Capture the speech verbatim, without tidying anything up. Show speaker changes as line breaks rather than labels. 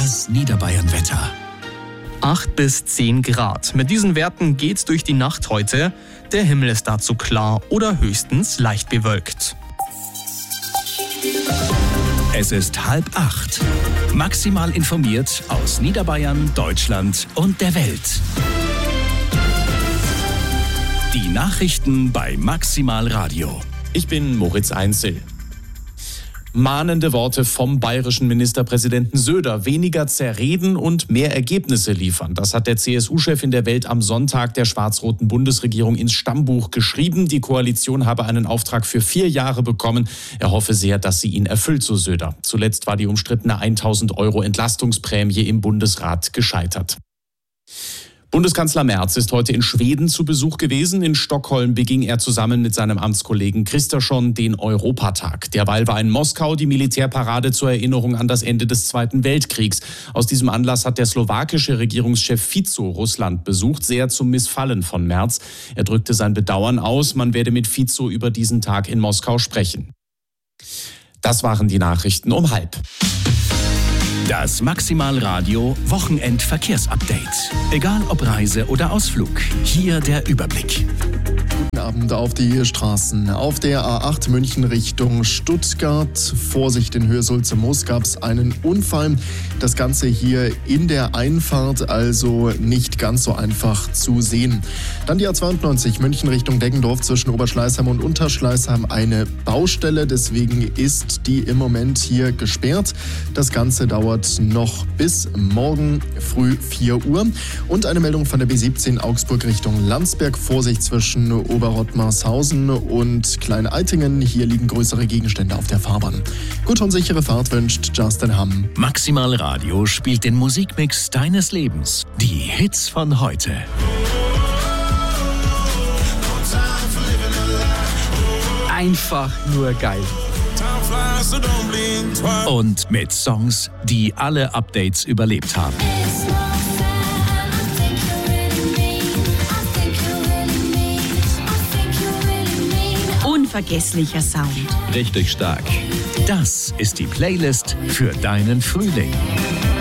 Das Niederbayern-Wetter.
acht bis zehn Grad. Mit diesen Werten geht's durch die Nacht heute. Der Himmel ist dazu klar oder höchstens leicht bewölkt.
Es ist halb acht. Maximal informiert aus Niederbayern, Deutschland und der Welt. Die Nachrichten bei Maximal Radio.
Ich bin Moritz Einzel. Mahnende Worte vom bayerischen Ministerpräsidenten Söder. Weniger zerreden und mehr Ergebnisse liefern. Das hat der C S U-Chef in der Welt am Sonntag der schwarz-roten Bundesregierung ins Stammbuch geschrieben. Die Koalition habe einen Auftrag für vier Jahre bekommen. Er hoffe sehr, dass sie ihn erfüllt, so Söder. Zuletzt war die umstrittene tausend Euro Entlastungsprämie im Bundesrat gescheitert. Bundeskanzler Merz ist heute in Schweden zu Besuch gewesen. In Stockholm beging er zusammen mit seinem Amtskollegen Kristersson den Europatag. Derweil war in Moskau die Militärparade zur Erinnerung an das Ende des Zweiten Weltkriegs. Aus diesem Anlass hat der slowakische Regierungschef Fico Russland besucht, sehr zum Missfallen von Merz. Er drückte sein Bedauern aus, man werde mit Fico über diesen Tag in Moskau sprechen. Das waren die Nachrichten um halb.
Das Maximal Radio Wochenendverkehrsupdate. Egal ob Reise oder Ausflug, hier der Überblick.
Guten Abend auf die Straßen. Auf der A acht München Richtung Stuttgart, Vorsicht in Höhe Sulze-Moos, gab es einen Unfall. Das Ganze hier in der Einfahrt, also nicht ganz so einfach zu sehen. Dann die A zweiundneunzig München Richtung Deggendorf zwischen Oberschleißheim und Unterschleißheim eine Baustelle. Deswegen ist die im Moment hier gesperrt. Das Ganze dauert noch bis morgen früh vier Uhr. Und eine Meldung von der B siebzehn Augsburg Richtung Landsberg. Vorsicht zwischen Oberrottmarshausen und Klein-Eitingen. Hier liegen größere Gegenstände auf der Fahrbahn. Gute und sichere Fahrt wünscht Justin Hamm.
Maximal Radio spielt den Musikmix deines Lebens. Die Hits von heute.
Einfach nur geil.
Und mit Songs, die alle Updates überlebt haben.
Unvergesslicher Sound.
Richtig stark. Das ist die Playlist für deinen Frühling.